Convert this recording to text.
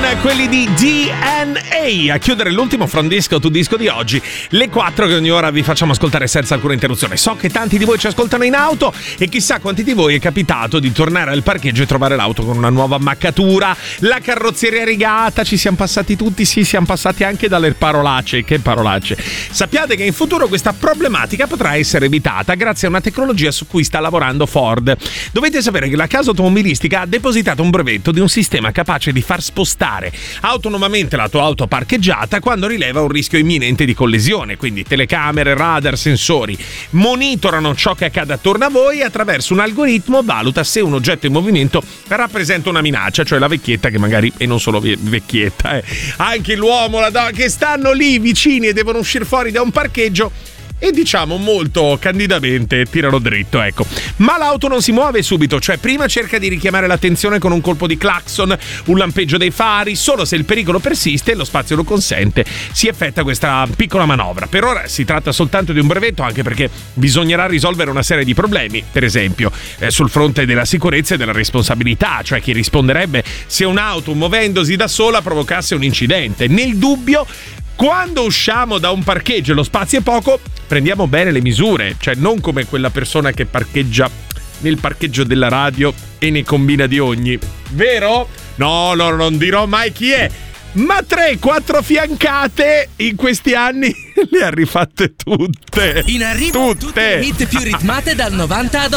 quelli di DNA a chiudere l'ultimo From Disco to Disco di oggi, le 4 che ogni ora vi facciamo ascoltare senza alcuna interruzione. So che tanti di voi ci ascoltano in auto e chissà quanti di voi è capitato di tornare al parcheggio e trovare l'auto con una nuova ammaccatura, la carrozzeria rigata. Ci siamo passati tutti, sì, siamo passati anche dalle parolacce. Che parolacce. Sappiate che in futuro questa problematica potrà essere evitata grazie a una tecnologia su cui sta lavorando Ford. Dovete sapere che la casa automobilistica ha depositato un brevetto di un sistema capace di far spostare autonomamente la tua auto parcheggiata quando rileva un rischio imminente di collisione. Quindi telecamere, radar, sensori monitorano ciò che accade attorno a voi e attraverso un algoritmo valuta se un oggetto in movimento rappresenta una minaccia, cioè la vecchietta che magari, e non solo vecchietta, anche l'uomo, la donna che stanno lì vicini e devono uscire fuori da un parcheggio e diciamo molto candidamente tirano dritto, ecco. Ma l'auto non si muove subito, cioè prima cerca di richiamare l'attenzione con un colpo di clacson, un lampeggio dei fari. Solo se il pericolo persiste e lo spazio lo consente si effettua questa piccola manovra. Per ora si tratta soltanto di un brevetto, anche perché bisognerà risolvere una serie di problemi, per esempio sul fronte della sicurezza e della responsabilità, cioè chi risponderebbe se un'auto muovendosi da sola provocasse un incidente. Nel dubbio, quando usciamo da un parcheggio e lo spazio è poco, prendiamo bene le misure, cioè non come quella persona che parcheggia nel parcheggio della radio e ne combina di ogni. Vero? No, non dirò mai chi è, ma 3-4 fiancate in questi anni le ha rifatte tutte. In arrivo tutte le hit più ritmate dal 90 ad